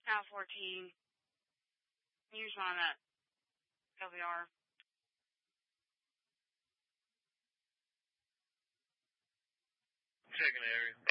Al 14. Use on that LVR. Checking the area.